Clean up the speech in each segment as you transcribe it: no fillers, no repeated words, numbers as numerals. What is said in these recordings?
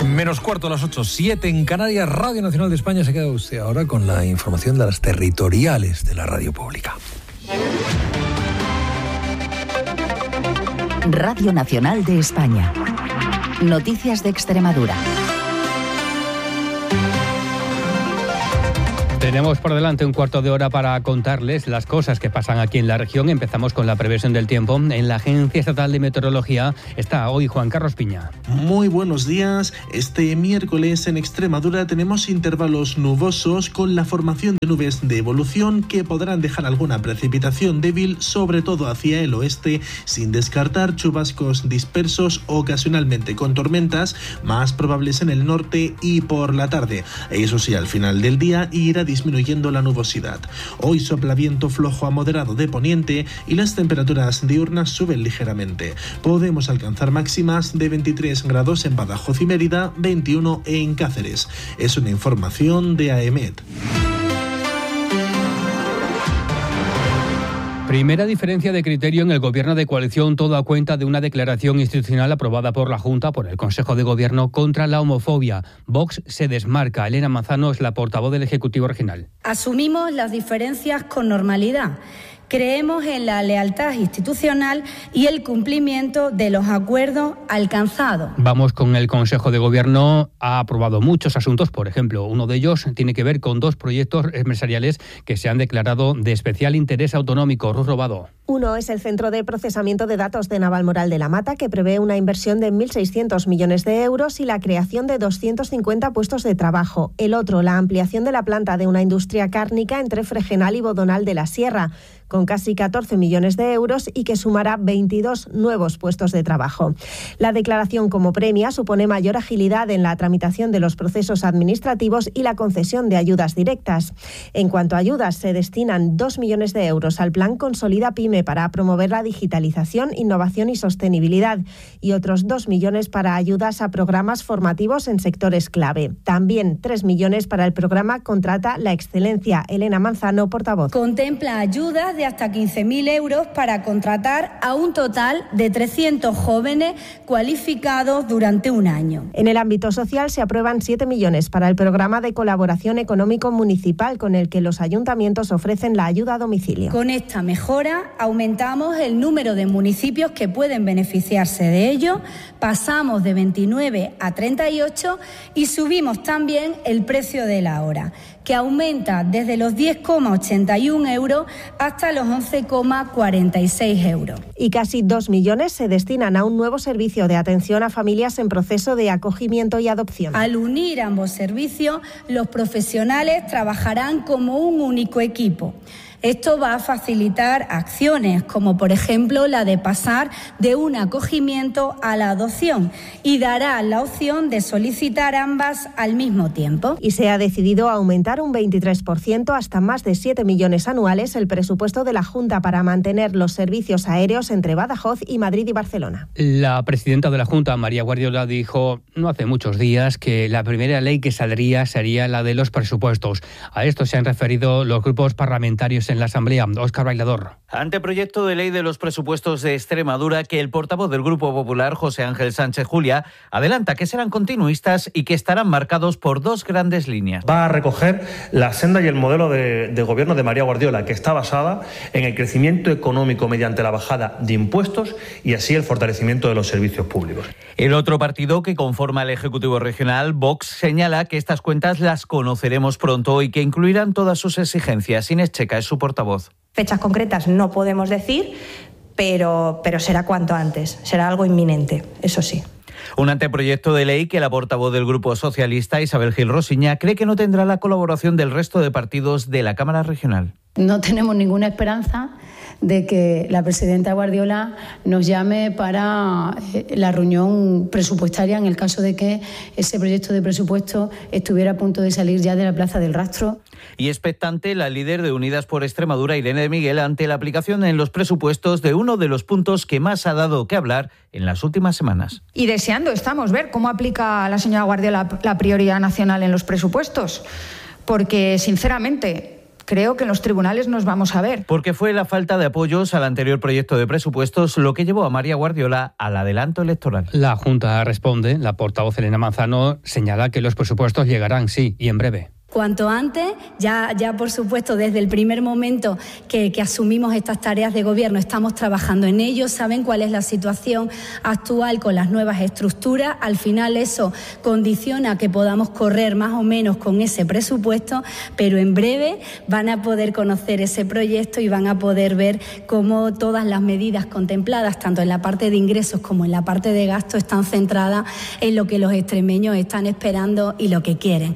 Menos cuarto a las 8, 7 en Canarias. Radio Nacional de España. Se queda usted ahora con la información de las territoriales de la radio pública. Radio Nacional de España. Noticias de Extremadura. Tenemos por delante un cuarto de hora para contarles las cosas que pasan aquí en la región. Empezamos con la previsión del tiempo. En la Agencia Estatal de Meteorología está hoy Juan Carlos Piña. Muy buenos días. Este miércoles en Extremadura tenemos intervalos nubosos con la formación de nubes de evolución que podrán dejar alguna precipitación débil, sobre todo hacia el oeste, sin descartar chubascos dispersos ocasionalmente con tormentas, más probables en el norte y por la tarde. Eso sí, al final del día irá disminuyendo la nubosidad. Hoy sopla viento flojo a moderado de poniente y las temperaturas diurnas suben ligeramente. Podemos alcanzar máximas de 23 grados en Badajoz y Mérida, 21 en Cáceres. Es una información de AEMET. Primera diferencia de criterio en el gobierno de coalición, todo a cuenta de una declaración institucional aprobada por la Junta, por el Consejo de Gobierno, contra la homofobia. Vox se desmarca. Elena Manzano es la portavoz del Ejecutivo Regional. Asumimos las diferencias con normalidad. Creemos en la lealtad institucional y el cumplimiento de los acuerdos alcanzados. Vamos con el Consejo de Gobierno. Ha aprobado muchos asuntos. Por ejemplo, uno de ellos tiene que ver con 2 proyectos empresariales que se han declarado de especial interés autonómico. Ruth Robado. Uno es el Centro de Procesamiento de Datos de Navalmoral de la Mata, que prevé una inversión de 1.600 millones de euros y la creación de 250 puestos de trabajo. El otro, la ampliación de la planta de una industria cárnica entre Fregenal y Bodonal de la Sierra, con casi 14 millones de euros y que sumará 22 nuevos puestos de trabajo. La declaración como premia supone mayor agilidad en la tramitación de los procesos administrativos y la concesión de ayudas directas. En cuanto a ayudas, se destinan 2 millones de euros al Plan Consolida PYME para promover la digitalización, innovación y sostenibilidad y otros 2 millones para ayudas a programas formativos en sectores clave. También 3 millones para el programa Contrata la Excelencia. Elena Manzano, portavoz. Contempla ayudas de hasta 15.000 euros para contratar a un total de 300 jóvenes cualificados durante un año. En el ámbito social se aprueban 7 millones para el programa de colaboración económico municipal con el que los ayuntamientos ofrecen la ayuda a domicilio. Con esta mejora aumentamos el número de municipios que pueden beneficiarse de ello, pasamos de 29 a 38 y subimos también el precio de la hora, que aumenta desde los 10,81 euros hasta los 11,46 euros. Y casi 2 millones se destinan a un nuevo servicio de atención a familias en proceso de acogimiento y adopción. Al unir ambos servicios, los profesionales trabajarán como un único equipo. Esto va a facilitar acciones como, por ejemplo, la de pasar de un acogimiento a la adopción y dará la opción de solicitar ambas al mismo tiempo. Y se ha decidido aumentar un 23% hasta más de 7 millones anuales el presupuesto de la Junta para mantener los servicios aéreos entre Badajoz y Madrid y Barcelona. La presidenta de la Junta, María Guardiola, dijo no hace muchos días que la primera ley que saldría sería la de los presupuestos. A esto se han referido los grupos parlamentarios en la Asamblea. Óscar Bailador. Anteproyecto de ley de los presupuestos de Extremadura que el portavoz del Grupo Popular, José Ángel Sánchez Julia, adelanta que serán continuistas y que estarán marcados por 2 grandes líneas. Va a recoger la senda y el modelo de gobierno de María Guardiola, que está basada en el crecimiento económico mediante la bajada de impuestos y así el fortalecimiento de los servicios públicos. El otro partido que conforma el Ejecutivo Regional, Vox, señala que estas cuentas las conoceremos pronto y que incluirán todas sus exigencias. Inés Checa es su portavoz. Fechas concretas no podemos decir, pero será cuanto antes, será algo inminente, eso sí. Un anteproyecto de ley que la portavoz del Grupo Socialista, Isabel Gil Rosiña, cree que no tendrá la colaboración del resto de partidos de la Cámara Regional. No tenemos ninguna esperanza de que la presidenta Guardiola nos llame para la reunión presupuestaria en el caso de que ese proyecto de presupuesto estuviera a punto de salir ya de la Plaza del Rastro. Y expectante la líder de Unidas por Extremadura, Irene de Miguel, ante la aplicación en los presupuestos de uno de los puntos que más ha dado que hablar en las últimas semanas. Y deseando estamos ver cómo aplica la señora Guardiola la prioridad nacional en los presupuestos, porque sinceramente creo que en los tribunales nos vamos a ver. Porque fue la falta de apoyos al anterior proyecto de presupuestos lo que llevó a María Guardiola al adelanto electoral. La Junta responde. La portavoz Elena Manzano señala que los presupuestos llegarán, sí, y en breve. Cuanto antes, ya por supuesto, desde el primer momento que asumimos estas tareas de gobierno, estamos trabajando en ello, saben cuál es la situación actual con las nuevas estructuras, al final eso condiciona que podamos correr más o menos con ese presupuesto, pero en breve van a poder conocer ese proyecto y van a poder ver cómo todas las medidas contempladas, tanto en la parte de ingresos como en la parte de gasto, están centradas en lo que los extremeños están esperando y lo que quieren.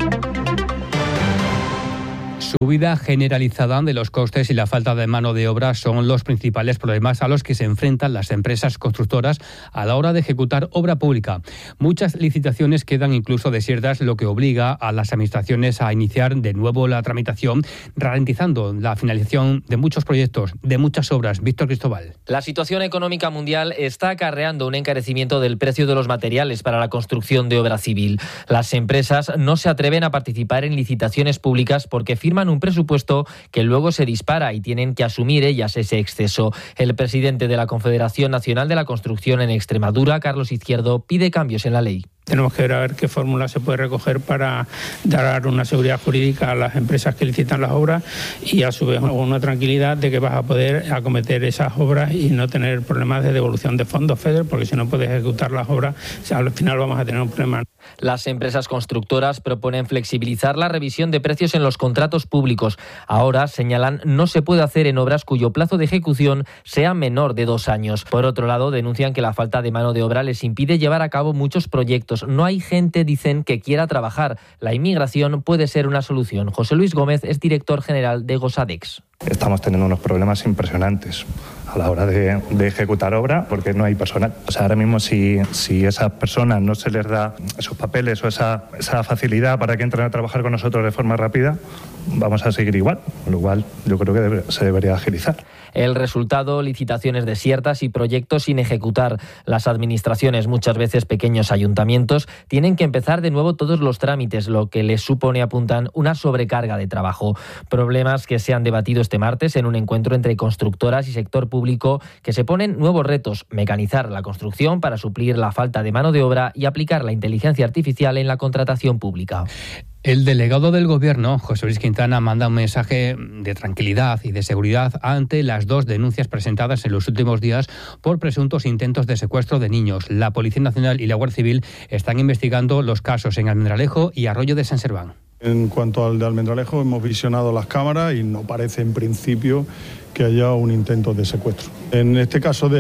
Subida generalizada de los costes y la falta de mano de obra son los principales problemas a los que se enfrentan las empresas constructoras a la hora de ejecutar obra pública. Muchas licitaciones quedan incluso desiertas, lo que obliga a las administraciones a iniciar de nuevo la tramitación, ralentizando la finalización de muchos proyectos, de muchas obras. Víctor Cristóbal. La situación económica mundial está acarreando un encarecimiento del precio de los materiales para la construcción de obra civil. Las empresas no se atreven a participar en licitaciones públicas porque firman un presupuesto que luego se dispara y tienen que asumir ellas ese exceso. El presidente de la Confederación Nacional de la Construcción en Extremadura, Carlos Izquierdo, pide cambios en la ley. Tenemos que ver a ver qué fórmula se puede recoger para dar una seguridad jurídica a las empresas que licitan las obras y a su vez una tranquilidad de que vas a poder acometer esas obras y no tener problemas de devolución de fondos FEDER, porque si no puedes ejecutar las obras, al final vamos a tener un problema. Las empresas constructoras proponen flexibilizar la revisión de precios en los contratos públicos. Ahora, señalan, no se puede hacer en obras cuyo plazo de ejecución sea menor de 2 años. Por otro lado, denuncian que la falta de mano de obra les impide llevar a cabo muchos proyectos. No hay gente, dicen, que quiera trabajar. La inmigración puede ser una solución. José Luis Gómez es director general de Gosadex. Estamos teniendo unos problemas impresionantes a la hora de ejecutar obra porque no hay personal. O sea, ahora mismo si esas personas no se les da esos papeles o esa facilidad para que entren a trabajar con nosotros de forma rápida, vamos a seguir igual, con lo cual yo creo que se debería agilizar. El resultado, licitaciones desiertas y proyectos sin ejecutar. Las administraciones, muchas veces pequeños ayuntamientos, tienen que empezar de nuevo todos los trámites, lo que les supone, apuntan, una sobrecarga de trabajo. Problemas que se han debatido este martes en un encuentro entre constructoras y sector público, que se ponen nuevos retos: mecanizar la construcción para suplir la falta de mano de obra y aplicar la inteligencia artificial en la contratación pública. El delegado del Gobierno, José Luis Quintana, manda un mensaje de tranquilidad y de seguridad ante las 2 denuncias presentadas en los últimos días por presuntos intentos de secuestro de niños. La Policía Nacional y la Guardia Civil están investigando los casos en Almendralejo y Arroyo de San Serván. En cuanto al de Almendralejo, hemos visionado las cámaras y no parece en principio que haya un intento de secuestro. En este caso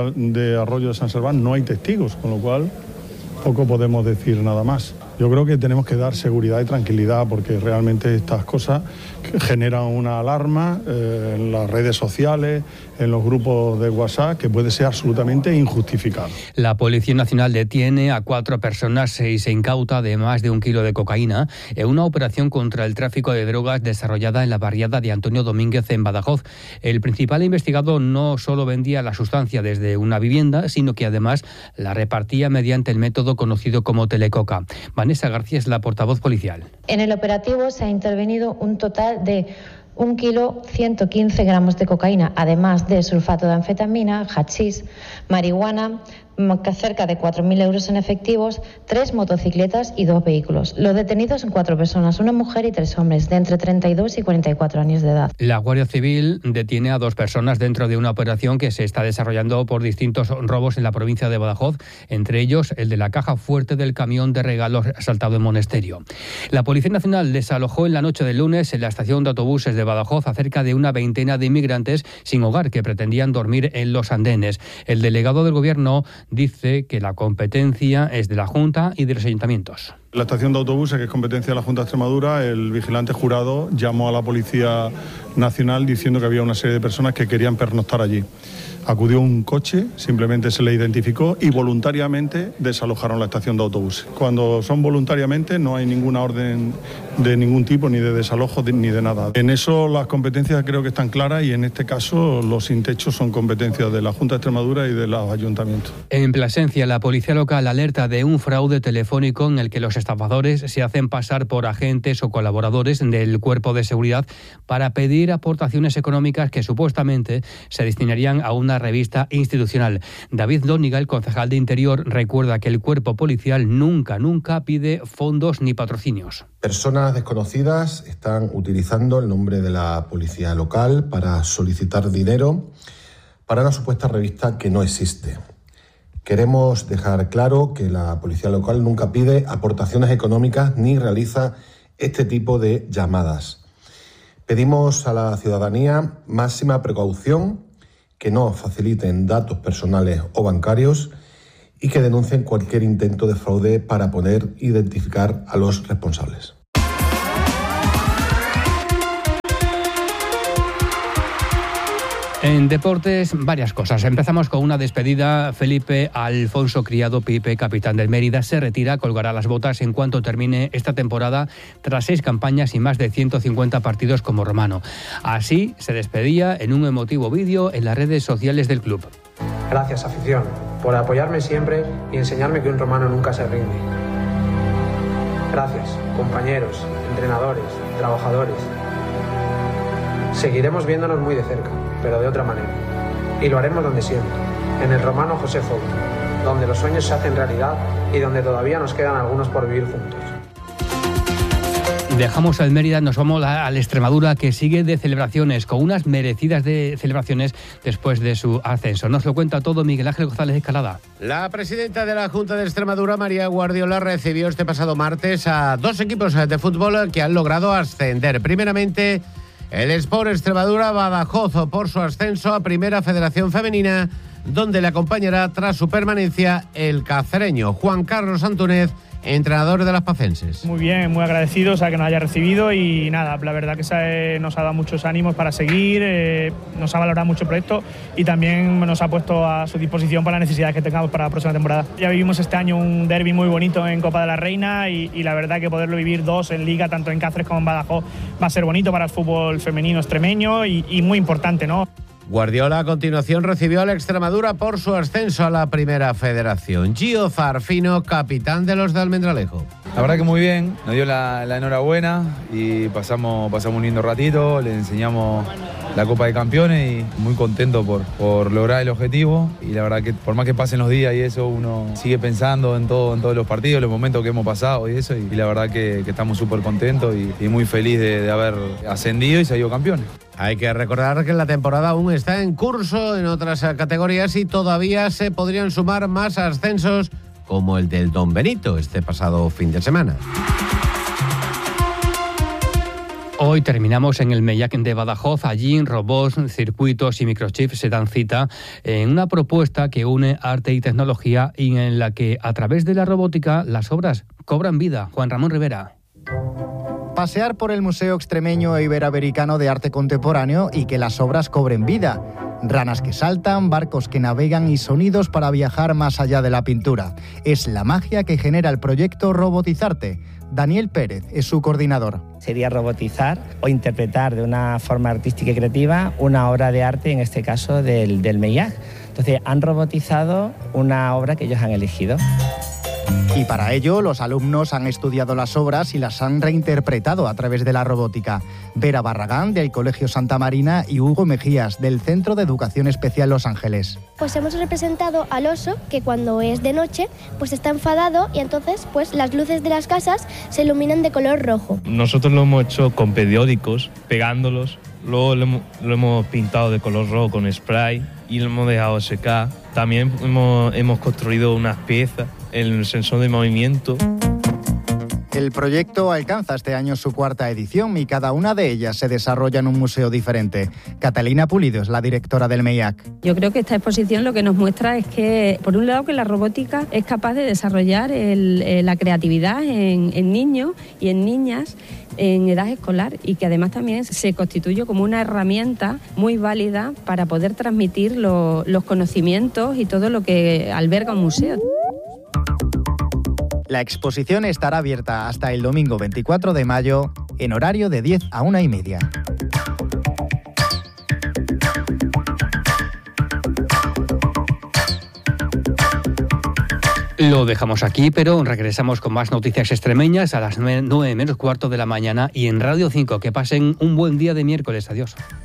de Arroyo de San Serván no hay testigos, con lo cual poco podemos decir nada más. Yo creo que tenemos que dar seguridad y tranquilidad porque realmente estas cosas generan una alarma en las redes sociales, en los grupos de WhatsApp, que puede ser absolutamente injustificado. La Policía Nacional detiene a 4 personas y se incauta de más de 1 kilo de cocaína en una operación contra el tráfico de drogas desarrollada en la barriada de Antonio Domínguez en Badajoz. El principal investigado no solo vendía la sustancia desde una vivienda, sino que además la repartía mediante el método conocido como telecoca. Vanessa García es la portavoz policial. En el operativo se ha intervenido un total de 1 kilo 115 gramos de cocaína, además de sulfato de anfetamina, hachís, marihuana, cerca de 4.000 euros en efectivos, 3 motocicletas y 2 vehículos. Los detenidos son 4 personas, una mujer y 3 hombres de entre 32 y 44 años de edad. La Guardia Civil detiene a 2 personas dentro de una operación que se está desarrollando por distintos robos en la provincia de Badajoz, entre ellos el de la caja fuerte del camión de regalos asaltado en Monesterio. La Policía Nacional desalojó en la noche del lunes en la estación de autobuses de Badajoz a cerca de una veintena de inmigrantes sin hogar que pretendían dormir en los andenes. El delegado del Gobierno dice que la competencia es de la Junta y de los ayuntamientos. En la estación de autobuses, que es competencia de la Junta de Extremadura, el vigilante jurado llamó a la Policía Nacional diciendo que había una serie de personas que querían pernoctar allí. Acudió un coche, simplemente se le identificó y voluntariamente desalojaron la estación de autobuses. Cuando son voluntariamente no hay ninguna orden de ningún tipo, ni de desalojo ni de nada. En eso las competencias creo que están claras y en este caso los sin techo son competencias de la Junta de Extremadura y de los ayuntamientos. En Plasencia, la policía local alerta de un fraude telefónico en el que los estafadores se hacen pasar por agentes o colaboradores del cuerpo de seguridad para pedir aportaciones económicas que supuestamente se destinarían a una revista institucional. David Dóniga, el concejal de Interior, recuerda que el cuerpo policial nunca pide fondos ni patrocinios. Personas desconocidas están utilizando el nombre de la policía local para solicitar dinero para una supuesta revista que no existe. Queremos dejar claro que la policía local nunca pide aportaciones económicas ni realiza este tipo de llamadas. Pedimos a la ciudadanía máxima precaución, que no faciliten datos personales o bancarios y que denuncien cualquier intento de fraude para poder identificar a los responsables. En deportes, varias cosas. Empezamos con una despedida. Felipe Alfonso Criado Pipe, capitán del Mérida, se retira, colgará las botas en cuanto termine esta temporada tras 6 campañas y más de 150 partidos como romano. Así se despedía en un emotivo vídeo en las redes sociales del club. Gracias, afición, por apoyarme siempre y enseñarme que un romano nunca se rinde. Gracias, compañeros, entrenadores, trabajadores. Seguiremos viéndonos muy de cerca, pero de otra manera. Y lo haremos donde siempre, en el romano José Fouto, donde los sueños se hacen realidad y donde todavía nos quedan algunos por vivir juntos. Dejamos al Mérida, nos vamos a la Extremadura, que sigue de celebraciones, con unas merecidas de celebraciones después de su ascenso. Nos lo cuenta todo Miguel Ángel González Escalada. La presidenta de la Junta de Extremadura, María Guardiola, recibió este pasado martes a 2 equipos de fútbol que han logrado ascender. Primeramente, el Sport Extremadura Badajoz por su ascenso a Primera Federación Femenina, donde le acompañará tras su permanencia el cacereño Juan Carlos Antúnez, entrenador de las pacenses. Muy bien, muy agradecidos a que nos haya recibido y nada, la verdad que nos ha dado muchos ánimos para seguir, nos ha valorado mucho el proyecto y también nos ha puesto a su disposición para las necesidades que tengamos para la próxima temporada. Ya vivimos este año un derbi muy bonito en Copa de la Reina y la verdad que poderlo vivir 2 en Liga, tanto en Cáceres como en Badajoz, va a ser bonito para el fútbol femenino extremeño y muy importante, ¿no? Guardiola a continuación recibió a la Extremadura por su ascenso a la Primera Federación. Gio Zarfino, capitán de los de Almendralejo. La verdad que muy bien, nos dio la enhorabuena y pasamos un lindo ratito, le enseñamos la Copa de Campeones y muy contento por lograr el objetivo. Y la verdad que por más que pasen los días y eso, uno sigue pensando en todos los partidos, los momentos que hemos pasado y eso. Y la verdad que estamos súper contentos y muy feliz de haber ascendido y salido campeones. Hay que recordar que la temporada aún está en curso en otras categorías y todavía se podrían sumar más ascensos como el del Don Benito este pasado fin de semana. Hoy terminamos en el Meillac de Badajoz. Allí robots, circuitos y microchips se dan cita en una propuesta que une arte y tecnología y en la que a través de la robótica las obras cobran vida. Juan Ramón Rivera. Pasear por el Museo Extremeño e Iberoamericano de Arte Contemporáneo y que las obras cobren vida. Ranas que saltan, barcos que navegan y sonidos para viajar más allá de la pintura. Es la magia que genera el proyecto Robotizarte. Daniel Pérez es su coordinador. Sería robotizar o interpretar de una forma artística y creativa una obra de arte, en este caso del Meillac. Entonces han robotizado una obra que ellos han elegido. Y para ello, los alumnos han estudiado las obras y las han reinterpretado a través de la robótica. Vera Barragán, del Colegio Santa Marina, y Hugo Mejías, del Centro de Educación Especial Los Ángeles. Pues hemos representado al oso, que cuando es de noche, pues está enfadado y entonces pues las luces de las casas se iluminan de color rojo. Nosotros lo hemos hecho con periódicos, pegándolos. Luego lo hemos pintado de color rojo con spray y lo hemos dejado secar. También hemos construido unas piezas, el sensor de movimiento. El proyecto alcanza este año su 4ª edición y cada una de ellas se desarrolla en un museo diferente. Catalina Pulido es la directora del MEIAC. Yo creo que esta exposición lo que nos muestra es que, por un lado, que la robótica es capaz de desarrollar la creatividad en niños y en niñas en edad escolar, y que además también se constituye como una herramienta muy válida para poder transmitir los conocimientos y todo lo que alberga un museo. La exposición estará abierta hasta el domingo 24 de mayo en horario de 10 a 1:30. Lo dejamos aquí, pero regresamos con más noticias extremeñas a las 9 menos cuarto de la mañana y en Radio 5. Que pasen un buen día de miércoles. Adiós.